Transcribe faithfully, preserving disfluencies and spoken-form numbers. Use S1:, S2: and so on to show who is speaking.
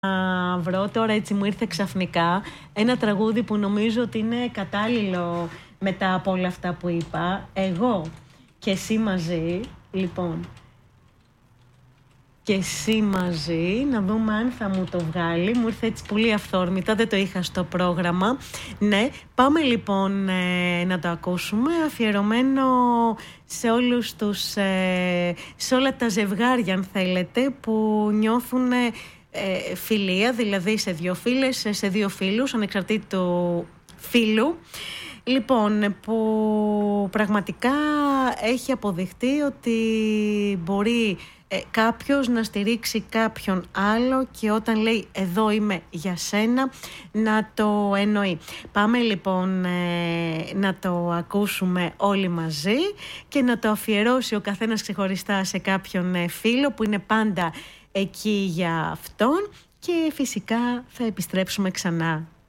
S1: να βρω τώρα, έτσι μου ήρθε ξαφνικά, ένα τραγούδι που νομίζω ότι είναι κατάλληλο μετά από όλα αυτά που είπα. Εγώ και εσύ μαζί, λοιπόν, και εσύ μαζί, να δούμε αν θα μου το βγάλει. Μου ήρθε έτσι πολύ αυθόρμητα, δεν το είχα στο πρόγραμμα. Ναι, πάμε λοιπόν ε, να το ακούσουμε, αφιερωμένο σε όλους τους, ε, σε όλα τα ζευγάρια αν θέλετε, που νιώθουν ε, φιλία, δηλαδή σε δύο φίλες, σε δύο φίλους, ανεξαρτήτου φίλου. Λοιπόν, που πραγματικά έχει αποδειχτεί ότι μπορεί ε, κάποιος να στηρίξει κάποιον άλλο και όταν λέει εδώ είμαι για σένα να το εννοεί. Πάμε λοιπόν ε, να το ακούσουμε όλοι μαζί και να το αφιερώσει ο καθένας ξεχωριστά σε κάποιον ε, φίλο που είναι πάντα εκεί για αυτόν και φυσικά θα επιστρέψουμε ξανά